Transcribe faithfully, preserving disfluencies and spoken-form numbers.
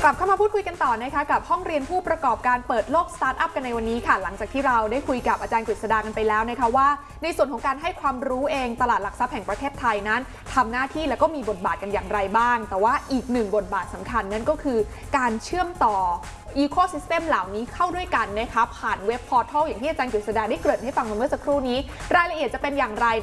กลับเข้ามาพูดคุยกันต่อนะคะกับห้องเรียนผู้ประกอบการเปิดโลกสตาร์ทอัพกันในวันนี้ค่ะหลังจากที่เราได้คุยกับอาจารย์กฤษดากันไปแล้วนะคะว่าในส่วนของการให้ความรู้เองตลาดหลักทรัพย์แห่งประเทศไทยนั้นทำหน้าที่แล้วก็มีบทบาทกันอย่างไรบ้างแต่ว่าอีกหนึ่งบทบาทสำคัญนั่นก็คือการเชื่อมต่ออีโคซิสเต็มเหล่านี้เข้าด้วยกันนะคะผ่านเว็บพอร์ทัลอย่างที่อาจารย์กฤษดาได้เกริ่นให้ฟังเมื่อสักครู่นี้รายละเอียดจะเป็นอย่างไร